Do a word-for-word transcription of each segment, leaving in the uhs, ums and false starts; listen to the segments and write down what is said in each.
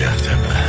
ja tebe.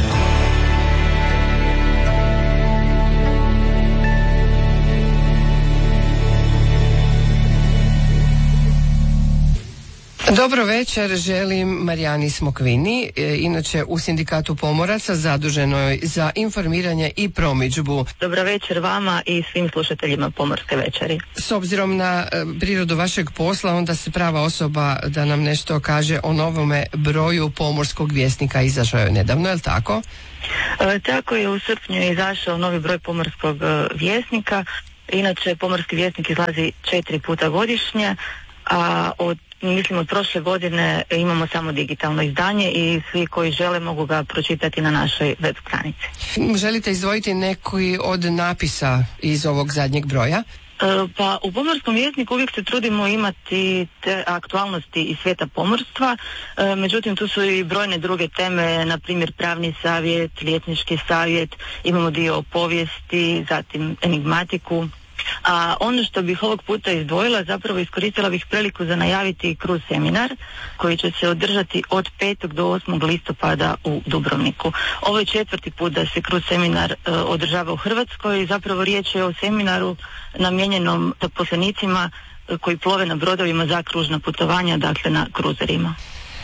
Dobro večer, želim Marijani Smokvini, inače u Sindikatu pomoraca zaduženoj za informiranje i promidžbu. Dobro večer vama i svim slušateljima Pomorske večeri. S obzirom na prirodu vašeg posla, onda ste prava osoba da nam nešto kaže o novome broju Pomorskog vjesnika. Izašao je nedavno, je li tako? E, tako je, u srpnju je izašao novi broj Pomorskog vjesnika. Inače, Pomorski vjesnik izlazi četiri puta godišnje, a od mislim od prošle godine imamo samo digitalno izdanje i svi koji žele mogu ga pročitati na našoj web stranici. Želite izdvojiti neki od napisa iz ovog zadnjeg broja? Pa u Pomorskom vjesniku uvijek se trudimo imati te aktualnosti iz svijeta pomorstva, međutim tu su i brojne druge teme, na primjer pravni savjet, liječnički savjet, imamo dio o povijesti, zatim enigmatiku. A ono što bih ovog puta izdvojila, zapravo iskoristila bih priliku za najaviti kruz seminar koji će se održati od petog do osmog listopada u Dubrovniku. Ovo je četvrti put da se kruz seminar e, održava u Hrvatskoj i zapravo riječ je o seminaru namijenjenom zaposlenicima koji plove na brodovima za kružna putovanja, dakle na kruzerima.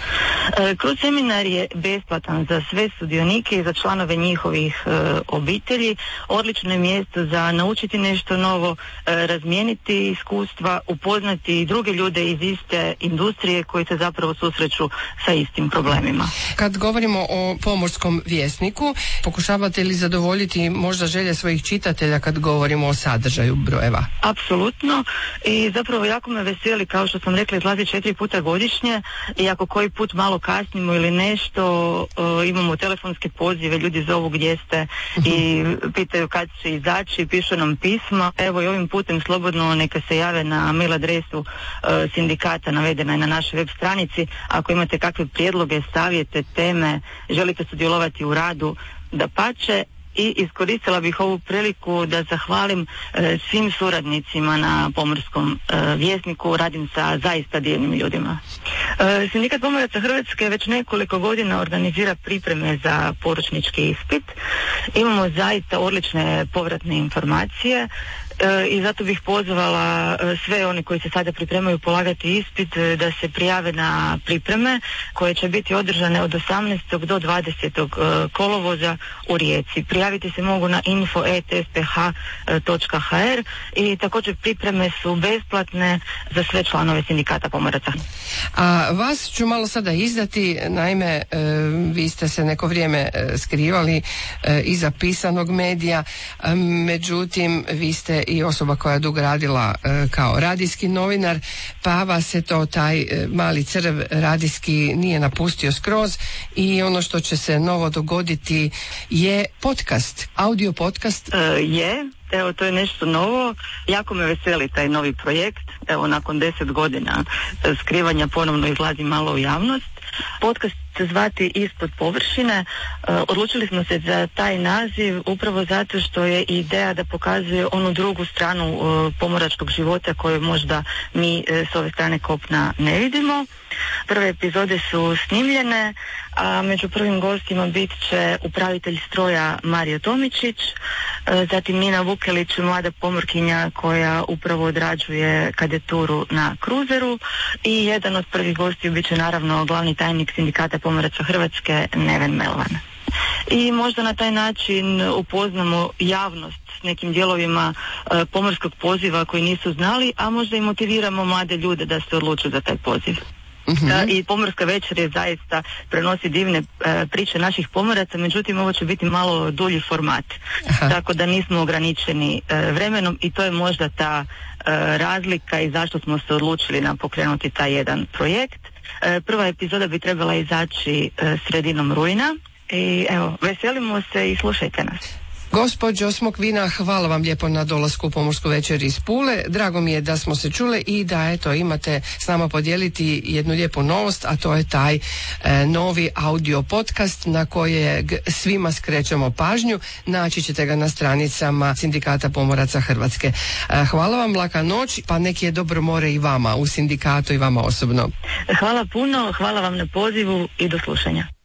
E, Kruz seminar je besplatan za sve sudionike i za članove njihovih e, obitelji. Odlično je mjesto za naučiti nešto novo, e, razmijeniti iskustva, upoznati druge ljude iz iste industrije koji se zapravo susreću sa istim problemima. Kad govorimo o Pomorskom vjesniku, pokušavate li zadovoljiti možda želje svojih čitatelja kad govorimo o sadržaju brojeva? Apsolutno, i zapravo jako me veseli, kao što sam rekla, izlazi četiri puta godišnje i ako koji put malo kasnimo ili nešto, uh, imamo telefonske pozive, ljudi zovu gdje ste i pitaju kad će izaći, pišu nam pisma. Evo i ovim putem slobodno neka se jave na mail adresu uh, sindikata, navedena je na našoj web stranici. Ako imate kakve prijedloge, savjete, teme, želite sudjelovati u radu, dapače. I iskoristila bih ovu priliku da zahvalim e, svim suradnicima na Pomorskom e, vjesniku, radim sa zaista divnim ljudima. E, Sindikat pomoraca Hrvatske već nekoliko godina organizira pripreme za poručnički ispit. Imamo zaista odlične povratne informacije. E, i zato bih pozvala e, sve oni koji se sada pripremaju polagati ispit e, da se prijave na pripreme koje će biti održane od osamnaestog do dvadesetog E, kolovoza u Rijeci. Prijaviti se mogu na info at s p h točka h r i također pripreme su besplatne za sve članove Sindikata pomoraca. A vas ću malo sada izdati, naime e, vi ste se neko vrijeme e, skrivali e, iza pisanog medija, e, međutim vi ste i osoba koja je dugo radila e, kao radijski novinar, pa vas se to taj e, mali crv radijski nije napustio skroz i ono što će se novo dogoditi je podcast, audio podcast. E, je, evo to je nešto novo, jako me veseli taj novi projekt, evo nakon deset godina skrivanja ponovno izlazi malo u javnost. Podcast se zvati Ispod površine. E, odlučili smo se za taj naziv upravo zato što je ideja da pokazuje onu drugu stranu e, pomoračkog života koju možda mi e, s ove strane kopna ne vidimo. Prve epizode su snimljene, a među prvim gostima bit će upravitelj stroja Mario Tomičić, e, zatim Nina Vukelić, mlada pomorkinja koja upravo odrađuje kadeturu na kruzeru, i jedan od prvih gostiju bit će naravno glavni tajnik Sindikata pomoraca Hrvatske Neven Melvan. I možda na taj način upoznamo javnost s nekim dijelovima e, pomorskog poziva koji nisu znali, a možda i motiviramo mlade ljude da se odluče za taj poziv. Uh-huh. I Pomorska večer je zaista prenosi divne e, priče naših pomoraca, međutim ovo će biti malo dulji format. Aha. Tako da nismo ograničeni e, vremenom i to je možda ta e, razlika i zašto smo se odlučili na pokrenuti taj jedan projekt. E, prva epizoda bi trebala izaći e, sredinom rujna i evo, veselimo se i slušajte nas. Gospođo Smokvina, hvala vam lijepo na dolasku u Pomorsku večer iz Pule. Drago mi je da smo se čule i da eto imate s nama podijeliti jednu lijepu novost, a to je taj e, novi audio podcast na kojeg svima skrećemo pažnju. Naći ćete ga na stranicama Sindikata pomoraca Hrvatske. E, hvala vam, laka noć, pa neki je dobro more i vama u sindikatu i vama osobno. Hvala puno, hvala vam na pozivu i do slušanja.